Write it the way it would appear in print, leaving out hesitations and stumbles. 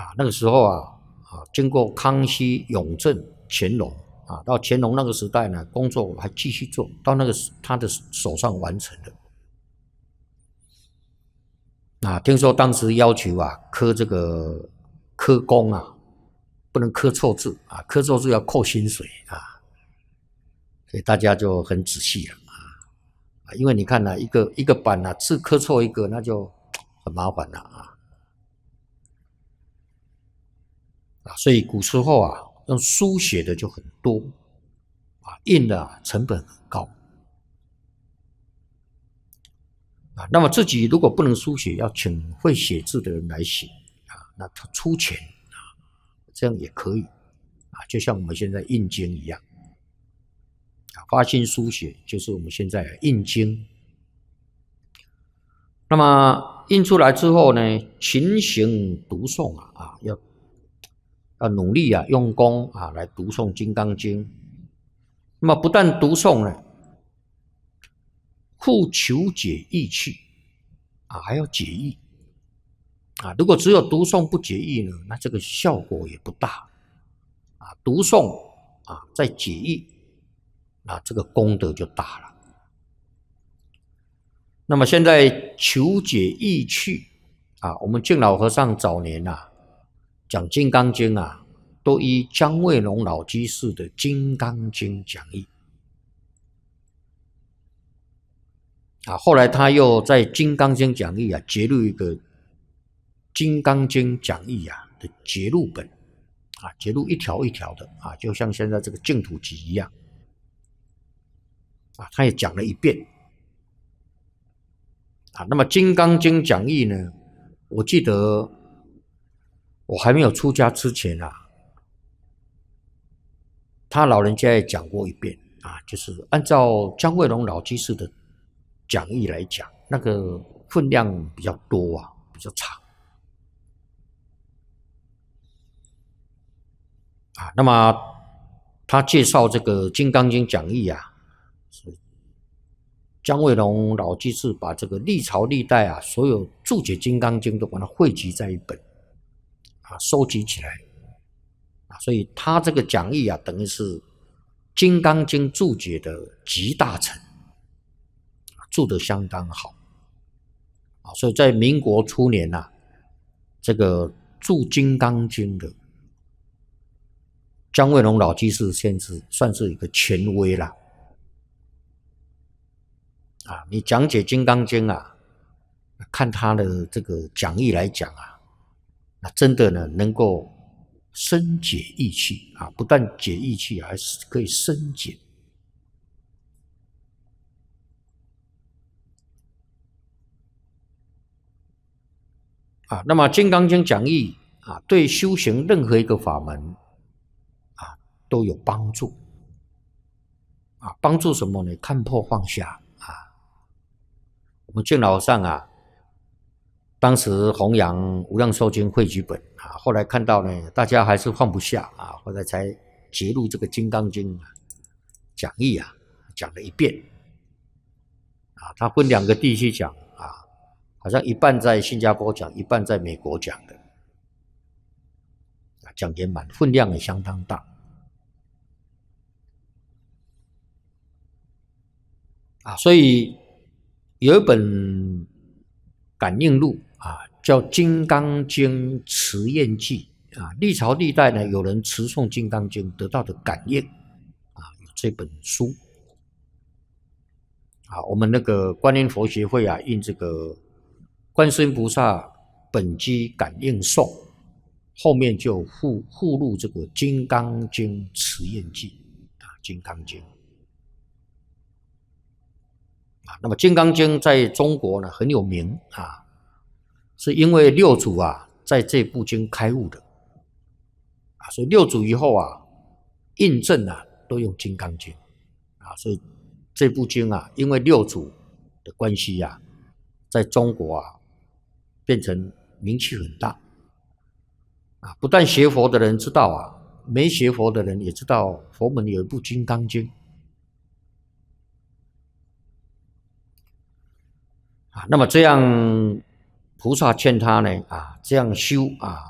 那个时候经过康熙、雍正、乾隆到乾隆那个时代呢，工作还继续做，到那个他的手上完成的。听说当时要求刻这个刻工不能刻错字刻错字要扣薪水所以大家就很仔细了因为你看一个版字刻错一个，那就很麻烦了所以古时候用书写的就很多印的成本很高那么自己如果不能书写，要请会写字的人来写那他出钱这样也可以就像我们现在印经一样发心书写就是我们现在印经。那么印出来之后呢，勤行读诵要努力用功来读诵《金刚经》。那么不但读诵呢，复求解义趣还要解义如果只有读诵不解义呢，那这个效果也不大读诵再解义这个功德就大了。那么现在求解义趣我们净老和尚早年讲《金刚经》都依姜卫龙老居士的《金刚经》讲义后来他又在《金刚经》讲义节录一个《金刚经》讲义的节录本节录一条一条的就像现在这个净土集一样他也讲了一遍那么《金刚经》讲义呢，我记得我还没有出家之前他老人家也讲过一遍就是按照姜卫龙老居士的讲义来讲，那个分量比较多比较长那么他介绍这个《金刚经》讲义姜卫龙老居士把这个历朝历代所有注解《金刚经》都把它汇集在一本收集起来所以他这个讲义等于是《金刚经》注解的集大成注得相当好所以在民国初年这个注《金刚经》的姜卫龙老居士先是算是一个权威啦你讲解《金刚经》看他的这个讲义来讲那真的呢能够深解义气不但解义气还是可以深解那么《金刚经》讲义对修行任何一个法门都有帮助帮助什么呢？看破放下我们净老和尚当时弘扬《无量寿经》汇集本后来看到呢，大家还是放不下后来才节录这个《金刚经》讲义讲了一遍他分2个地区讲好像一半在新加坡讲，一半在美国讲的讲圆满，分量也相当大所以有一本感应录叫《金刚经持验记》历朝历代呢有人持诵《金刚经》得到的感应有这本书我们那个观音佛学会印这个观世音菩萨本机感应颂，后面就附录这个《金刚经持验记》金刚经那么《金刚经》在中国呢很有名是因为六祖在这部经开悟的所以六祖以后印证都用《金刚经》所以这部经因为六祖的关系在中国变成名气很大不但学佛的人知道没学佛的人也知道佛门有一部《金刚经》那么这样菩萨劝他呢这样修